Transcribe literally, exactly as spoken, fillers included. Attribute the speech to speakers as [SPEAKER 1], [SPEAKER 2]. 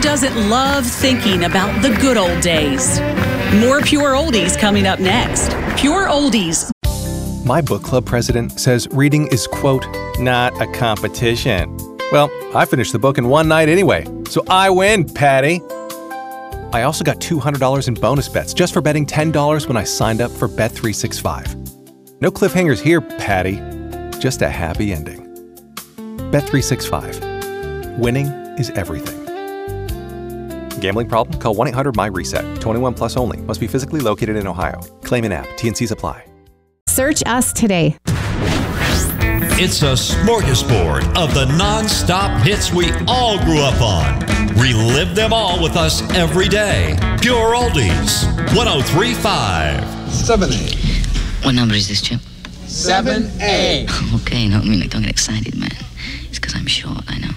[SPEAKER 1] doesn't love thinking about the good old days? More Pure Oldies coming up next. Pure Oldies.
[SPEAKER 2] My book club president says reading is, quote, not a competition. Well, I finished the book in one night anyway, so I win, Patty. I also got two hundred dollars in bonus bets just for betting ten dollars when I signed up for Bet three sixty-five. No cliffhangers here, Patty. Just a happy ending. Bet three sixty-five. Winning is everything. Gambling problem? Call one eight hundred M Y reset. twenty-one plus only. Must be physically located in Ohio. Claim an app. T N Cs apply.
[SPEAKER 3] Search us today.
[SPEAKER 4] It's a smorgasbord of the non-stop hits we all grew up on. Relive them all with us every day. Pure Oldies, one oh three point five.
[SPEAKER 5] seven A.
[SPEAKER 6] What number is this, Chip?
[SPEAKER 5] seven A.
[SPEAKER 6] Okay, no, I mean, like, don't get excited, man. It's because I'm short, I know.